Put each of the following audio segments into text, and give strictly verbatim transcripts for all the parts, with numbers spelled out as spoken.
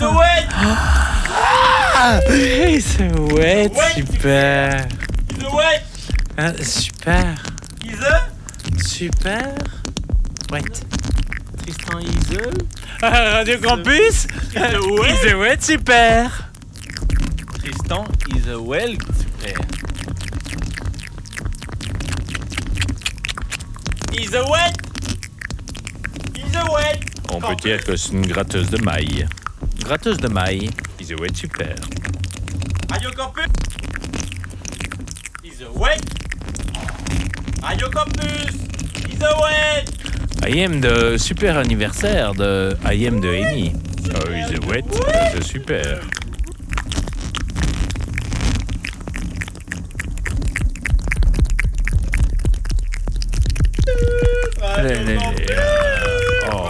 He's a wet. Ah, he's a wet, Wet, super. He's a wet. Ah, super. He's a. Super. Wet. Tristan is a. Ah, Radio Campus. He's a wet. He's a wet, super. Tristan is a well. Super. He's a wet. He's a wet. On peut dire que c'est une gratteuse de mailles. Gratteuse de mailles. He's a wet, super. Radio Campus. He's a wet. Radio Campus. He's a wet. I am de super anniversaire de I am de Amy. Oh, he's a wet, c'est super. Radio Campus. Oh.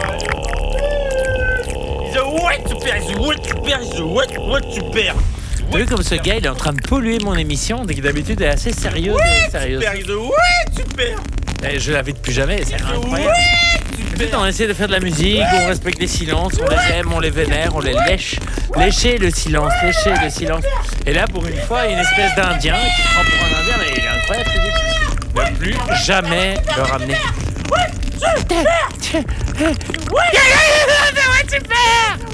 He's a wet super. He's a wet super. He's a wet wet super. T'as vu comme ce gars, il est en train de polluer mon émission, dès que d'habitude il est assez sérieux. Ouais, sérieux. super. He's a wet super. Eh, je l'avais depuis jamais, c'est He's a incroyable. wet Ensuite, super. on essaie de faire de la musique, on respecte les silences, on les aime, on les vénère, on les lèche. Lécher le silence, lécher le silence. Et là, pour une fois, il y a une espèce d'Indien qui se prend pour un Indien, mais il est incroyable, ce type. Ne plus jamais le ramener. Ouais, super. Ouais, super!